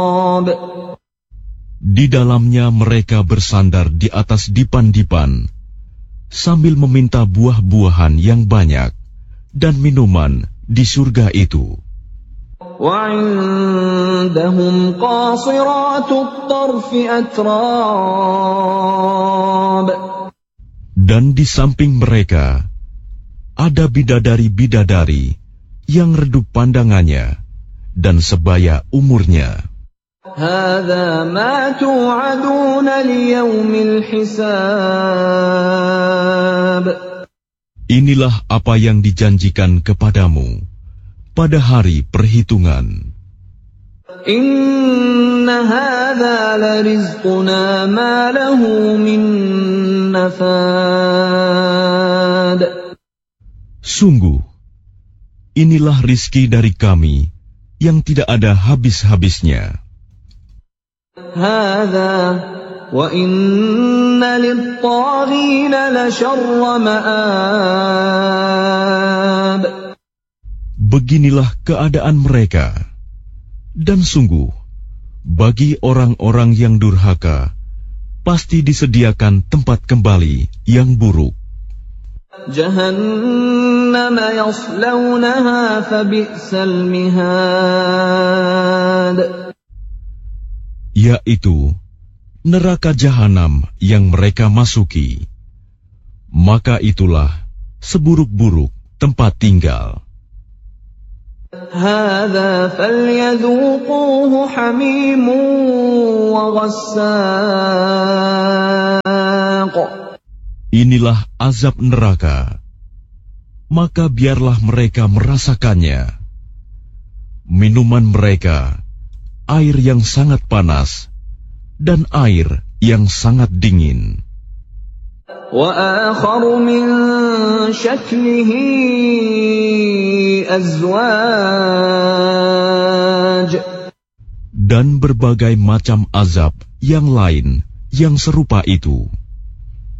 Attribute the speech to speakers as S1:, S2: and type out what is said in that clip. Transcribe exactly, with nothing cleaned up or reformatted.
S1: Di dalamnya mereka bersandar di atas dipan-dipan sambil meminta buah-buahan yang banyak dan minuman di surga itu.
S2: وَعِندَهُمْ قَاصِرَاتُ الطَّرْفِ أَتْرَابٌ.
S1: Dan di samping mereka ada bidadari-bidadari yang redup pandangannya dan sebaya umurnya.
S2: هَذَا مَا تُوعَدُونَ لِيَوْمِ الْحِسَابِ.
S1: Inilah apa yang dijanjikan kepadamu pada hari perhitungan.
S2: Inna hadza larizquna ma lahu min nafad.
S1: Sungguh, inilah rizki dari kami yang tidak ada habis-habisnya.
S2: Hadza wa inna lit-taghina la syarra ma'ab.
S1: Beginilah keadaan mereka, dan sungguh, bagi orang-orang yang durhaka, pasti disediakan tempat kembali yang buruk.
S2: Jahannam yaslawnaha fabi'sal mihad.
S1: Yaitu neraka jahanam yang mereka masuki. Maka itulah seburuk-buruk tempat tinggal.
S2: هذا فليذوقوه حميم وغساق.
S1: Inilah azab neraka, maka biarlah mereka merasakannya. Minuman mereka, air yang sangat panas dan air yang sangat dingin.
S2: وآخر من شكله أزواج.
S1: Dan berbagai macam azab yang lain yang serupa itu.